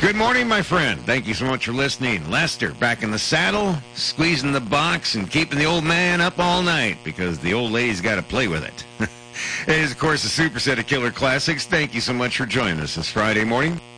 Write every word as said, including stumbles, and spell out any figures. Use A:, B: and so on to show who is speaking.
A: Good morning, my friend. Thank you so much for listening. Lester, back in the saddle, squeezing the box and keeping the old man up all night because the old lady's got to play with it. It is, of course, a super set of killer classics. Thank you so much for joining us this Friday morning.